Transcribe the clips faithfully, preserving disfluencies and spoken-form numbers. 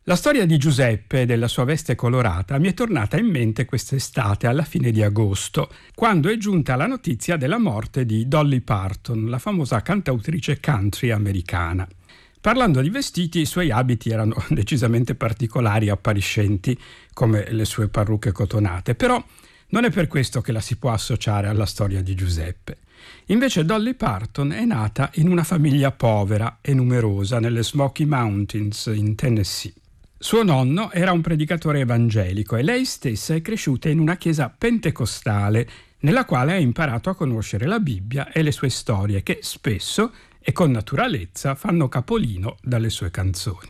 La storia di Giuseppe e della sua veste colorata mi è tornata in mente quest'estate, alla fine di agosto, quando è giunta la notizia della morte di Dolly Parton, la famosa cantautrice country americana. Parlando di vestiti, i suoi abiti erano decisamente particolari e appariscenti, come le sue parrucche cotonate, però non è per questo che la si può associare alla storia di Giuseppe. Invece Dolly Parton è nata in una famiglia povera e numerosa nelle Smoky Mountains in Tennessee. Suo nonno era un predicatore evangelico e lei stessa è cresciuta in una chiesa pentecostale nella quale ha imparato a conoscere la Bibbia e le sue storie che spesso e con naturalezza fanno capolino dalle sue canzoni.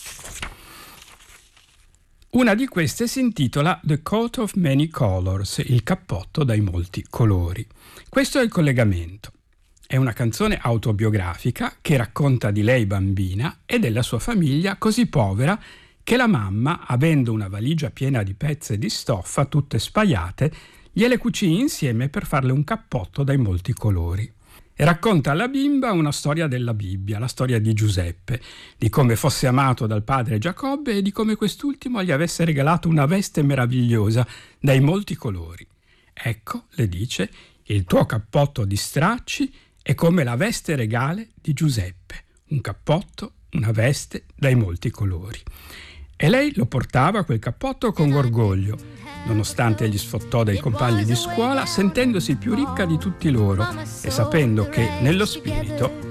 Una di queste si intitola The Coat of Many Colors, il cappotto dai molti colori. Questo è il collegamento. È una canzone autobiografica che racconta di lei bambina e della sua famiglia così povera che la mamma, avendo una valigia piena di pezze di stoffa tutte spaiate, gliele cucì insieme per farle un cappotto dai molti colori. E racconta alla bimba una storia della Bibbia, la storia di Giuseppe, di come fosse amato dal padre Giacobbe e di come quest'ultimo gli avesse regalato una veste meravigliosa dai molti colori. Ecco, le dice, il tuo cappotto di stracci è come la veste regale di Giuseppe, un cappotto, una veste dai molti colori. E lei lo portava quel cappotto con orgoglio, nonostante gli sfottò dai compagni di scuola, sentendosi più ricca di tutti loro e sapendo che nello spirito